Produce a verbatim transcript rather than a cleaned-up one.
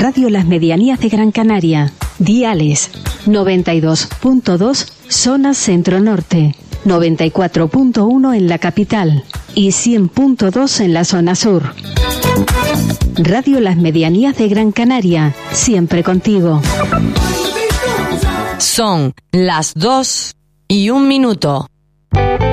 Radio Las Medianías de Gran Canaria. Diales noventa y dos punto dos zona centro-norte, noventa y cuatro punto uno en la capital y cien punto dos en la zona sur. Radio Las Medianías de Gran Canaria, siempre contigo. Son las dos y un minuto.